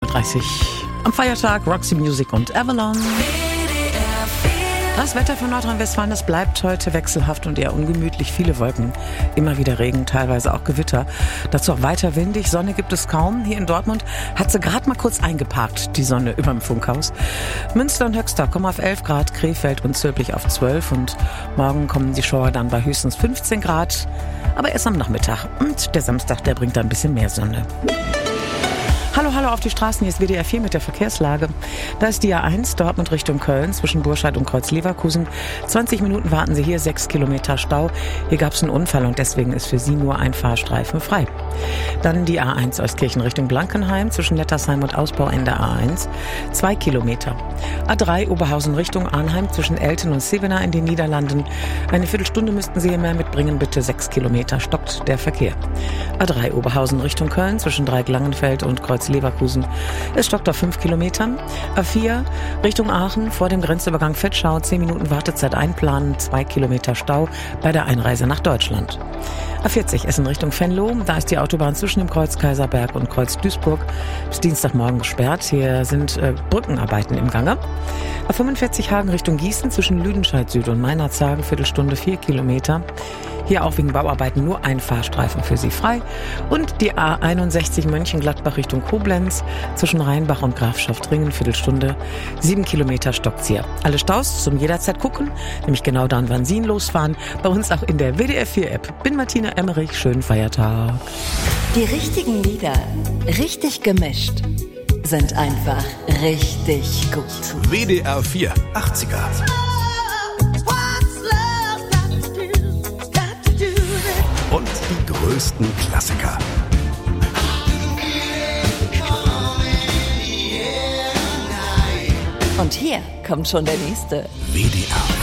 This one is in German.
7.30 Uhr am Feiertag, Roxy Music und Avalon. Das Wetter für Nordrhein-Westfalen, das bleibt heute wechselhaft und eher ungemütlich. Viele Wolken, immer wieder Regen, teilweise auch Gewitter. Dazu auch weiter windig, Sonne gibt es kaum. Hier in Dortmund hat sie gerade mal kurz eingeparkt, die Sonne über dem Funkhaus. Münster und Höxter kommen auf 11 Grad, Krefeld und Zülpich auf 12 und morgen kommen die Schauer dann bei höchstens 15 Grad. Aber erst am Nachmittag und der Samstag, der bringt da ein bisschen mehr Sonne. Hallo auf die Straßen, hier ist WDR 4 mit der Verkehrslage. Da ist die A1 Dortmund Richtung Köln zwischen Burscheid und Kreuz-Leverkusen. 20 Minuten warten Sie hier, 6 Kilometer Stau. Hier gab es einen Unfall und deswegen ist für Sie nur ein Fahrstreifen frei. Dann die A1 Euskirchen Richtung Blankenheim zwischen Nettersheim und Ausbauende A1. 2 Kilometer. A3 Oberhausen Richtung Arnheim zwischen Elten und Sevena in den Niederlanden. Eine Viertelstunde müssten Sie hier mehr mitbringen, bitte 6 Kilometer stockt der Verkehr. A3 Oberhausen Richtung Köln zwischen Dreieck-Langenfeld und Kreuz-Leverkusen. Es stockt auf 5 Kilometern. A4 Richtung Aachen vor dem Grenzübergang Vetschau. 10 Minuten Wartezeit einplanen, 2 Kilometer Stau bei der Einreise nach Deutschland. A40 Essen Richtung Venlo. Da ist die Autobahn zwischen dem Kreuz Kaiserberg und Kreuz Duisburg bis Dienstagmorgen gesperrt. Hier sind Brückenarbeiten im Gange. A45 Hagen Richtung Gießen zwischen Lüdenscheid Süd und Meinerzhagen. Viertelstunde 4 Kilometer. Hier auch wegen Bauarbeiten nur ein Fahrstreifen für Sie frei. Und die A61 Mönchengladbach Richtung Koblenz zwischen Rheinbach und Grafschaftringen. Viertelstunde 7 Kilometer stockt's hier. Alle Staus zum jederzeit gucken, nämlich genau dann, wann Sie ihn losfahren. Bei uns auch in der WDR 4 App. Bin Martina Emmerich, schönen Feiertag. Die richtigen Lieder, richtig gemischt, sind einfach richtig gut. WDR 4 80er. Und die größten Klassiker. Und hier kommt schon der nächste. WDR